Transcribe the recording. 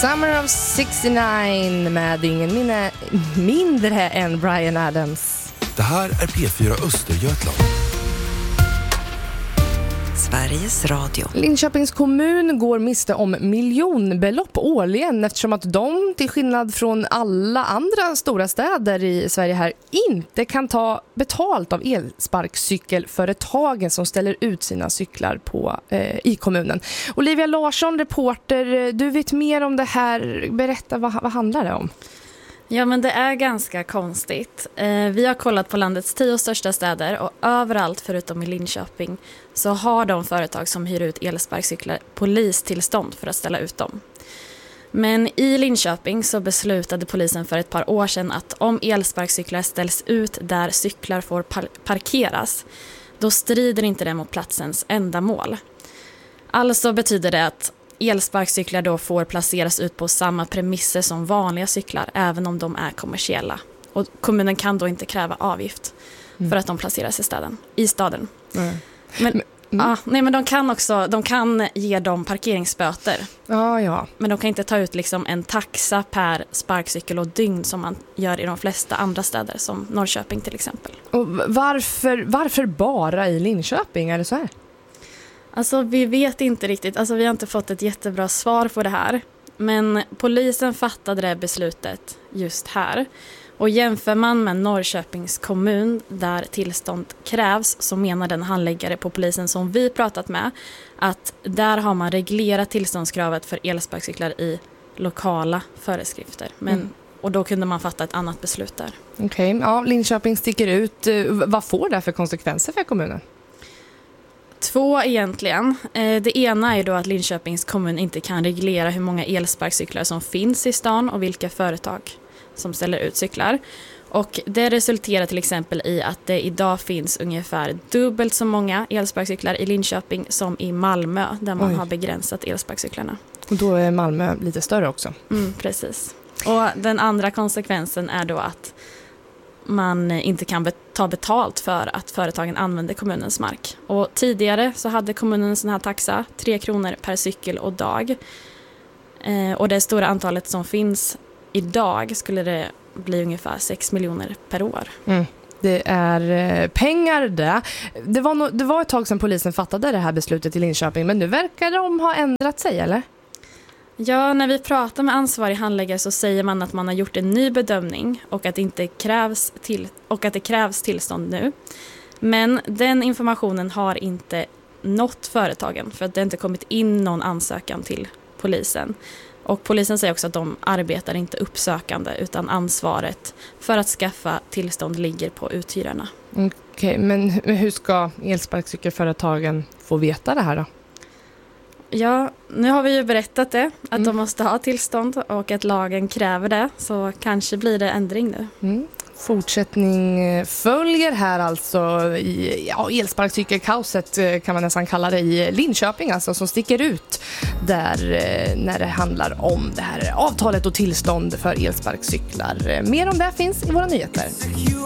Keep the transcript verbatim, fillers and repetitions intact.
Summer of sextionio med ingen minne, mindre än Bryan Adams. Det här är P fyra Östergötland. Sveriges Radio. Linköpings kommun går miste om miljonbelopp årligen eftersom att de, till skillnad från alla andra stora städer i Sverige här, inte kan ta betalt av elsparkcykelföretagen som ställer ut sina cyklar på, eh, i kommunen. Olivia Larsson, reporter, du vet mer om det här. Berätta, vad, vad handlar det om? Ja, men det är ganska konstigt. Eh, vi har kollat på landets tio största städer och överallt förutom i Linköping så har de företag som hyr ut elsparkcyklar polistillstånd för att ställa ut dem. Men i Linköping så beslutade polisen för ett par år sedan att om elsparkcyklar ställs ut där cyklar får par- parkeras, då strider inte det mot platsens ändamål. Alltså betyder det att elsparkcyklar då får placeras ut på samma premisser som vanliga cyklar, även om de är kommersiella. Och kommunen kan då inte kräva avgift mm. för att de placeras i staden. I staden. Mm. Men, mm. ah, nej, men de kan också de kan ge dem parkeringsböter. Ah, ja. Men de kan inte ta ut liksom en taxa per sparkcykel och dygn som man gör i de flesta andra städer, som Norrköping till exempel. Och varför, varför bara i Linköping, är det så här? Alltså vi vet inte riktigt, alltså vi har inte fått ett jättebra svar på det här. Men polisen fattade det beslutet just här. Och jämför man med Norrköpings kommun där tillstånd krävs, så menar den handläggare på polisen som vi pratat med att där har man reglerat tillståndskravet för elsparkcyklar i lokala föreskrifter. Men, mm. Och då kunde man fatta ett annat beslut där. Okej, okay. Ja, Linköping sticker ut. Vad får det för konsekvenser för kommunen? Två egentligen. Det ena är då att Linköpings kommun inte kan reglera hur många elsparkcyklar som finns i stan och vilka företag som ställer ut cyklar. Och det resulterar till exempel i att det idag finns ungefär dubbelt så många elsparkcyklar i Linköping som i Malmö, där man Oj. har begränsat elsparkcyklarna. Och då är Malmö lite större också. Mm, precis. Och den andra konsekvensen är då att man inte kan ta betalt för att företagen använder kommunens mark. Och tidigare så hade kommunen en sån här taxa, tre kronor per cykel och dag. Eh, och det stora antalet som finns idag skulle det bli ungefär sex miljoner per år. Mm. Det är pengar det. Det var, no- det var ett tag sedan polisen fattade det här beslutet i Linköping, men nu verkar de ha ändrat sig, eller? Ja, när vi pratar med ansvarig handläggare så säger man att man har gjort en ny bedömning och att det inte krävs till och att det krävs tillstånd nu. Men den informationen har inte nått företagen för att det inte kommit in någon ansökan till polisen. Och polisen säger också att de arbetar inte uppsökande utan ansvaret för att skaffa tillstånd ligger på uthyrarna. Okej, okay, men hur ska elsparkcykelföretagen få veta det här då? Ja, nu har vi ju berättat det, att mm. de måste ha tillstånd och att lagen kräver det, så kanske blir det ändring nu. Mm. Fortsättning följer här alltså i ja, elsparkcykelkaoset kan man nästan kalla det i Linköping, alltså, som sticker ut där när det handlar om det här avtalet och tillstånd för elsparkcyklar. Mer om det finns i våra nyheter.